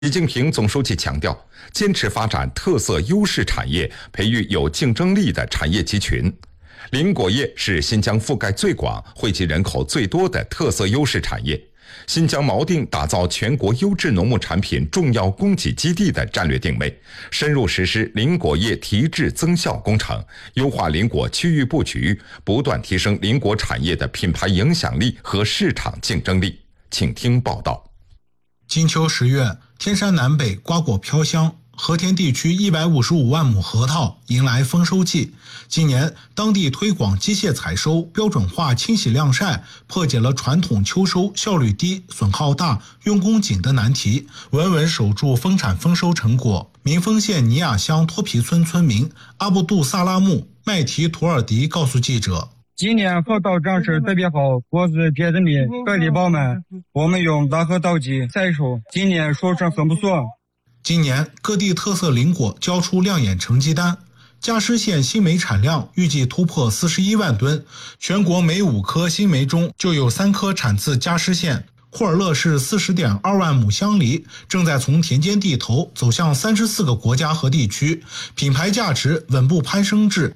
习近平总书记强调，坚持发展特色优势产业，培育有竞争力的产业集群。林果业是新疆覆盖最广、惠及人口最多的特色优势产业。新疆锚定打造全国优质农牧产品重要供给基地的战略定位，深入实施林果业提质增效工程，优化林果区域布局，不断提升林果产业的品牌影响力和市场竞争力。请听报道。 金秋10月，天山南北瓜果飘香，和田地区155万亩核桃迎来丰收季。今年当地推广机械采收、标准化清洗晾晒，破解了传统秋收效率低、损耗大、用工紧的难题，稳稳守住丰产丰收成果。民丰县尼亚乡托皮村村民阿布杜萨拉木麦提图尔迪告诉记者， 今年核桃长势特别好，果子结实密，颗粒饱满。我们用大核桃机采收，今年收成很不错。 今年各地特色林果交出亮眼成绩单，佳诗县新梅产量预计突破41万吨，全国每5颗新梅中就有3颗产自佳诗县。库尔勒市40.2万亩香梨正在从田间地头走向34个国家和地区，品牌价值稳步攀升至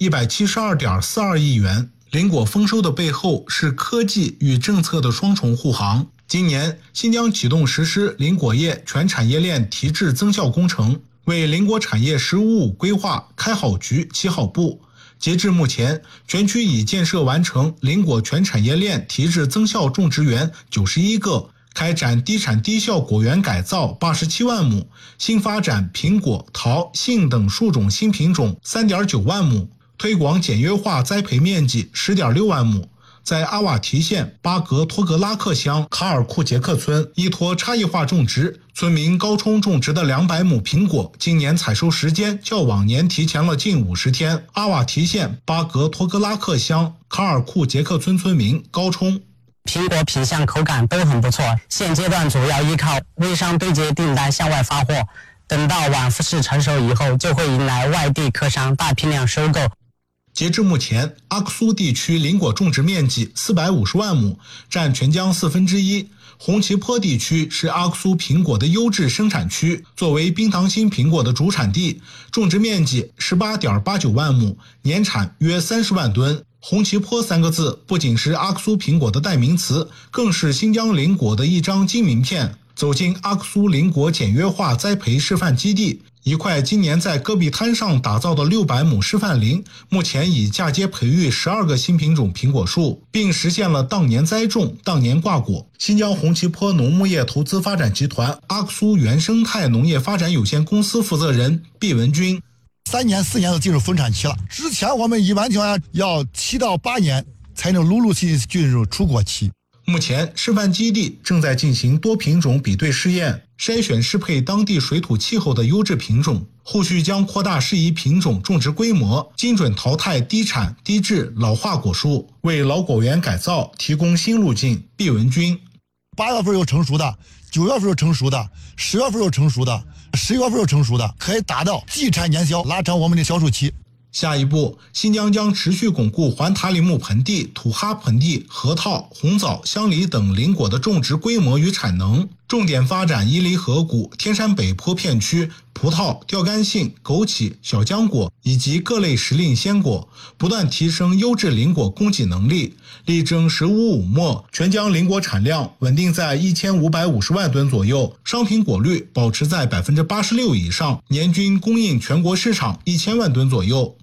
172.42亿元。林果丰收的背后是科技与政策的双重护航。今年，新疆启动实施林果业全产业链提质增效工程，为林果产业“十五五”规划开好局、起好步。截至目前，全区已建设完成林果全产业链提质增效种植园91个，开展低产低效果园改造87万亩，新发展苹果、桃、杏等树种新品种3.9万亩，推广简约化栽培面积10.6万亩。在阿瓦提县巴格托格拉克乡卡尔库杰克村，依托差异化种植，村民高冲种植的200亩苹果，今年采收时间较往年提前了近50天。阿瓦提县巴格托格拉克乡卡尔库杰克村村民高冲， 苹果品相口感都很不错，现阶段主要依靠微商对接订单向外发货，等到晚富士成熟以后，就会迎来外地客商大批量收购。 截至目前，阿克苏地区林果种植面积450万亩，占全疆1/4。红旗坡地区是阿克苏苹果的优质生产区，作为冰糖心苹果的主产地，种植面积18.89万亩，年产约30万吨。红旗坡3个字不仅是阿克苏苹果的代名词，更是新疆林果的一张金名片。走进阿克苏林果简约化栽培示范基地，一块今年在戈壁滩上打造的600亩示范林，目前已嫁接培育12个新品种苹果树，并实现了当年栽种、当年挂果。新疆红旗坡农牧业投资发展集团阿克苏原生态农业发展有限公司负责人毕文军 ：3年4年就进入丰产期了，之前我们一般情况下要7到8年才能陆续进入出果期。 目前示范基地正在进行多品种比对试验，筛选适配当地水土气候的优质品种，后续将扩大适宜品种种植规模，精准淘汰低产低质老化果树，为老果园改造提供新路径。毕文军 ：8月份有成熟的，9月份有成熟的，10月份有成熟的，11月份有成熟的，可以达到季产年销，拉长我们的销售期。 下一步，新疆将持续巩固环塔里木盆地、土哈盆地、核桃、红枣、香梨等林果的种植规模与产能，重点发展伊犁河谷、天山北坡片区葡萄、吊干杏、枸杞、小浆果以及各类时令鲜果，不断提升优质林果供给能力，力争“十五五”末全疆林果产量稳定在1550万吨左右，商品果率保持在86%以上，年均供应全国市场1000万吨左右。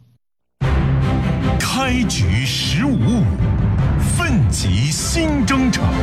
开局15五，奋起新征程。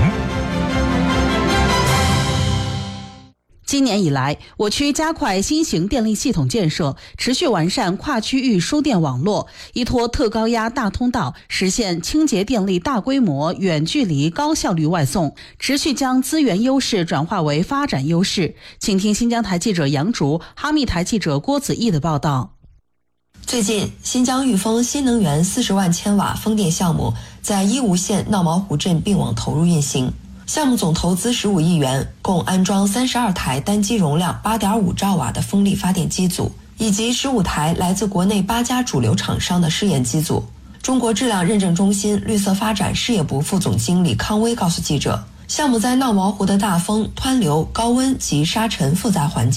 今年以来，我区加快新型电力系统建设，持续完善跨区域输电网络，依托特高压大通道，实现清洁电力大规模、远距离、高效率外送，持续将资源优势转化为发展优势。请听新疆台记者杨竹、哈密台记者郭子毅的报道。 最近，新疆裕丰新能源40万千瓦风电项目在伊吾县闹毛湖镇并网投入运行。项目总投资15亿元，共安装32台单机容量8.5兆瓦的风力发电机组，以及15台来自国内8家主流厂商的试验机组。中国质量认证中心绿色发展事业部副总经理康威告诉记者， 项目在闹毛湖的大风、湍流、高温及沙尘复杂环境